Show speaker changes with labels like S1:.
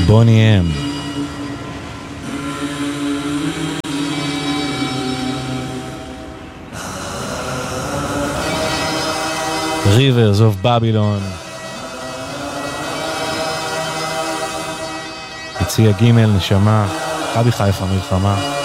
S1: בוני אם. Rivers of Babylon. יציע ג' נשמה, מכבי חיפה מלחמה.